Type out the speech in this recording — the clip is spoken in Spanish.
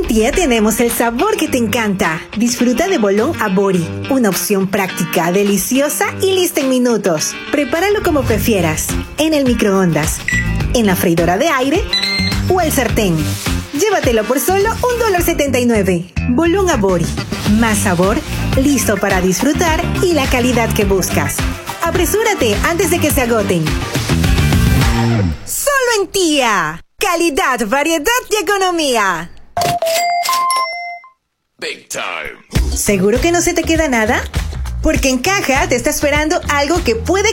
en Tía tenemos el sabor que te encanta. Disfruta de bolón Abori, una opción práctica, deliciosa y lista en minutos. Prepáralo como prefieras, en el microondas, en la freidora de aire o al sartén. Llévatelo por solo $1.79. Bolón Abori. Más sabor, listo para disfrutar y la calidad que buscas. Apresúrate antes de que se agoten. Solo en Tía. Calidad, variedad y economía. Big time. ¿Seguro que no se te queda nada? Porque en Caja te está esperando algo que puede